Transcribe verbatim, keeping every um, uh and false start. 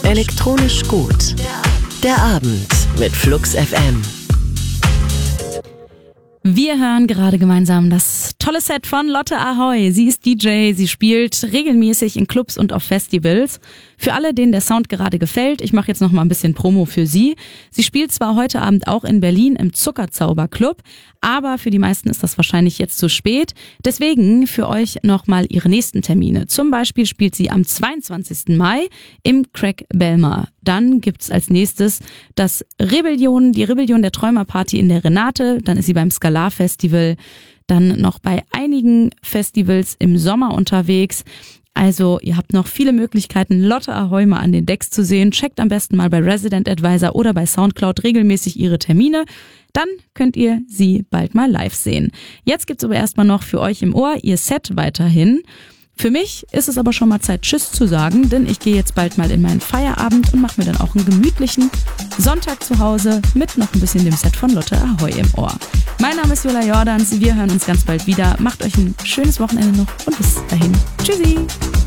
Elektronisch gut. Der Abend mit Flux F M. Wir hören gerade gemeinsam das tolle Set von Lotte Ahoy. Sie ist D J, sie spielt regelmäßig in Clubs und auf Festivals. Für alle, denen der Sound gerade gefällt, ich mache jetzt noch mal ein bisschen Promo für sie. Sie spielt zwar heute Abend auch in Berlin im Zuckerzauber-Club, aber für die meisten ist das wahrscheinlich jetzt zu spät. Deswegen für euch noch mal ihre nächsten Termine. Zum Beispiel spielt sie am zweiundzwanzigsten Mai im Craig Belmar. Dann gibt's als nächstes das Rebellion, die Rebellion der Träumerparty in der Renate. Dann ist sie beim Skalar Festival, dann noch bei einigen Festivals im Sommer unterwegs. Also ihr habt noch viele Möglichkeiten, Lotte Ahoy mal an den Decks zu sehen. Checkt am besten mal bei Resident Advisor oder bei Soundcloud regelmäßig ihre Termine. Dann könnt ihr sie bald mal live sehen. Jetzt gibt's aber erstmal noch für euch im Ohr ihr Set weiterhin. Für mich ist es aber schon mal Zeit, Tschüss zu sagen, denn ich gehe jetzt bald mal in meinen Feierabend und mache mir dann auch einen gemütlichen Sonntag zu Hause mit noch ein bisschen dem Set von Lotte Ahoy im Ohr. Mein Name ist Jola Jordans, wir hören uns ganz bald wieder. Macht euch ein schönes Wochenende noch und bis dahin. Tschüssi!